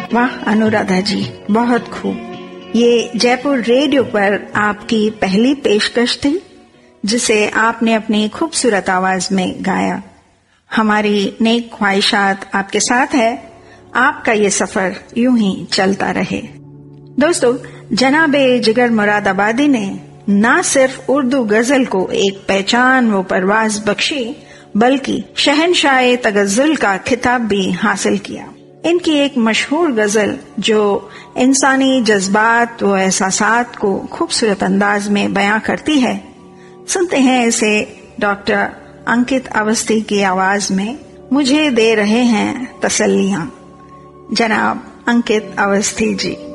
वाह अनुराधा जी, बहुत खूब। ये जयपुर रेडियो पर आपकी पहली पेशकश थी जिसे आपने अपनी खूबसूरत आवाज में गाया। हमारी नेक ख्वाहिशात आपके साथ है, आपका ये सफर यूं ही चलता रहे। दोस्तों, जनाबे जिगर मुरादाबादी ने न सिर्फ उर्दू गजल को एक पहचान व परवाज बख्शी, बल्कि शहनशाह तगज़ुल का खिताब भी हासिल किया। इनकी एक मशहूर गजल जो इंसानी जज्बात व एहसासात को खूबसूरत अंदाज में बयां करती है, सुनते हैं इसे डॉक्टर अंकित अवस्थी की आवाज में। मुझे दे रहे हैं तसल्लियां, जनाब अंकित अवस्थी जी।